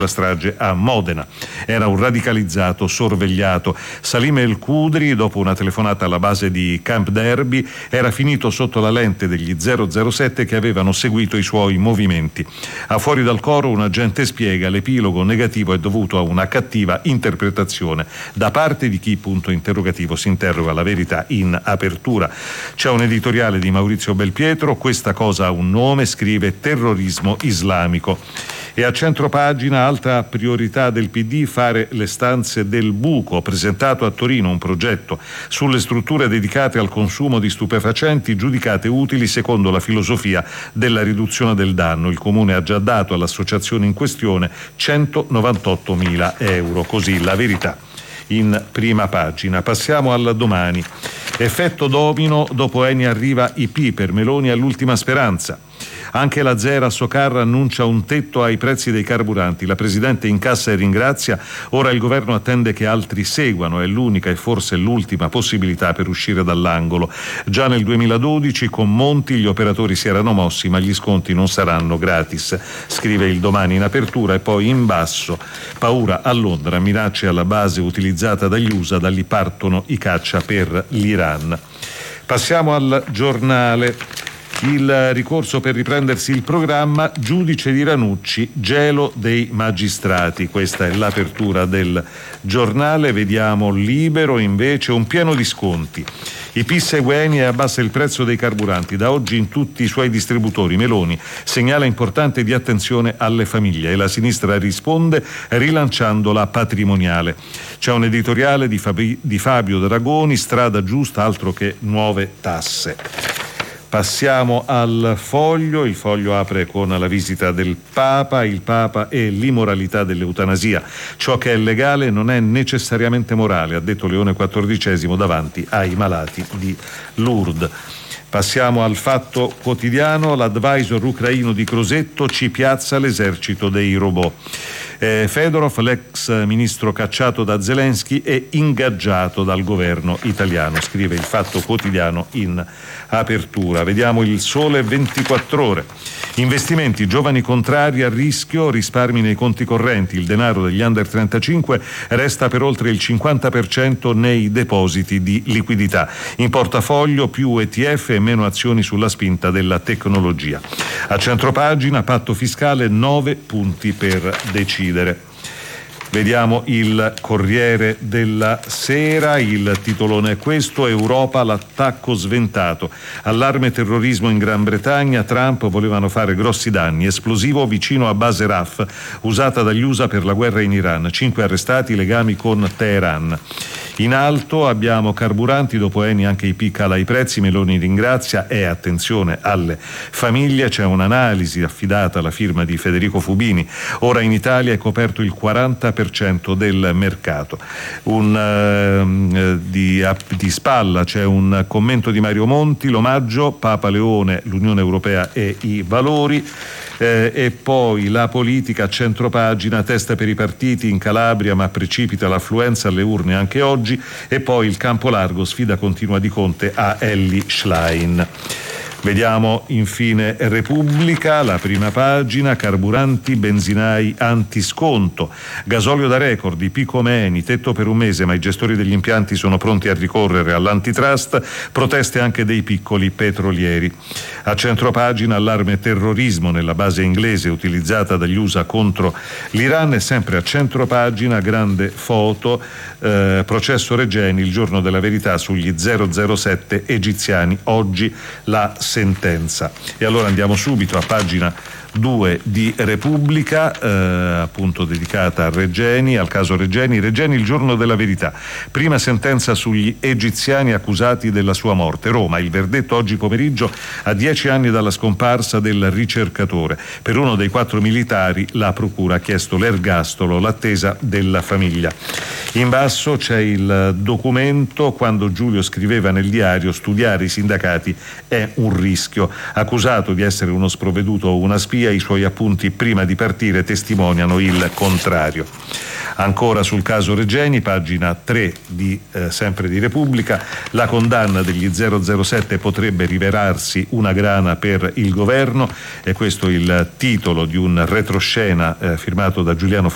la strage a Modena. Era un radicalizzato sorvegliato. Salim El Khudri, dopo una telefonata alla base di Camp Derby, era finito sotto la lente degli 007 che avevano seguito i suoi movimenti. A Fuori dal coro un agente spiega: l'epilogo negativo è dovuto a una cattiva interpretazione da parte di chi, punto interrogativo, si interroga la verità in apertura. C'è un editoriale di Maurizio Belpietro: questa cosa ha un nome, scrive terrorismo islamico. E a centropagina, altra priorità del PD, fare le stanze del buco. Ho presentato a Torino un progetto sulle strutture dedicate al consumo di stupefacenti giudicate utili secondo la filosofia della riduzione del danno. Il Comune ha già dato all'associazione in questione 198.000 euro. Così La Verità in prima pagina. Passiamo al Domani. Effetto domino, dopo Eni arriva IP, per Meloni all'ultima speranza. Anche la Zera Socar annuncia un tetto ai prezzi dei carburanti. La Presidente incassa e ringrazia. Ora il governo attende che altri seguano. È l'unica e forse l'ultima possibilità per uscire dall'angolo. Già nel 2012 con Monti gli operatori si erano mossi, ma gli sconti non saranno gratis, scrive il Domani in apertura. E poi in basso: paura a Londra, minacce alla base utilizzata dagli USA, da lì partono i caccia per l'Iran. Passiamo al Giornale. Il ricorso per riprendersi il programma, giudice di Ranucci, gelo dei magistrati. Questa è l'apertura del Giornale. Vediamo Libero invece: un pieno di sconti. IP segue Eni e abbassa il prezzo dei carburanti. Da oggi in tutti i suoi distributori. Meloni segnala importante di attenzione alle famiglie e la sinistra risponde rilanciando la patrimoniale. C'è un editoriale di Fabio Dragoni: strada giusta, altro che nuove tasse. Passiamo al Foglio. Il Foglio apre con la visita del Papa. Il Papa e l'immoralità dell'eutanasia. Ciò che è legale non è necessariamente morale, ha detto Leone XIV davanti ai malati di Lourdes. Passiamo al Fatto Quotidiano. L'advisor ucraino di Crosetto: ci piazza l'esercito dei robot. Fedorov, l'ex ministro cacciato da Zelensky, è ingaggiato dal governo italiano, scrive il Fatto Quotidiano in apertura. Vediamo Il Sole 24 Ore. Investimenti, giovani contrari al rischio, risparmi nei conti correnti. Il denaro degli under 35 resta per oltre il 50% nei depositi di liquidità. In portafoglio più ETF e meno azioni sulla spinta della tecnologia. A centropagina, patto fiscale, 9 punti per decidere. Vediamo il Corriere della Sera. Il titolone è questo: Europa, l'attacco sventato. Allarme terrorismo in Gran Bretagna, Trump volevano fare grossi danni. Esplosivo vicino a base RAF usata dagli USA per la guerra in Iran. 5 arrestati, legami con Teheran. In alto abbiamo carburanti, dopo Eni anche IP cala i prezzi, Meloni ringrazia e attenzione alle famiglie. C'è un'analisi affidata alla firma di Federico Fubini. Ora in Italia è coperto il 40% del mercato. Di spalla c'è un commento di Mario Monti: l'omaggio, Papa Leone, l'Unione Europea e i valori. E poi la politica a centropagina: testa per i partiti in Calabria ma precipita l'affluenza alle urne anche oggi. E poi il campo largo, sfida continua di Conte a Elly Schlein. Vediamo infine Repubblica, la prima pagina: carburanti, benzinai antisconto, gasolio da record, IP come Eni, tetto per un mese ma i gestori degli impianti sono pronti a ricorrere all'antitrust, proteste anche dei piccoli petrolieri. A centropagina, allarme terrorismo nella base inglese utilizzata dagli USA contro l'Iran. E sempre a centropagina, grande foto, processo Regeni, il giorno della verità sugli 007 egiziani, oggi la sentenza. E allora andiamo subito a pagina 2 di Repubblica, appunto dedicata a Regeni, al caso Regeni. Regeni, il giorno della verità. Prima sentenza sugli egiziani accusati della sua morte. Roma, il verdetto oggi pomeriggio a 10 anni dalla scomparsa del ricercatore. Per uno dei 4 militari la procura ha chiesto l'ergastolo, l'attesa della famiglia. In basso c'è il documento: quando Giulio scriveva nel diario studiare i sindacati è un rischio. Accusato di essere uno sprovveduto o una spia, i suoi appunti prima di partire testimoniano il contrario. Ancora sul caso Regeni, pagina 3 sempre di Repubblica: la condanna degli 007 potrebbe rivelarsi una grana per il governo. E questo il titolo di un retroscena firmato da Giuliano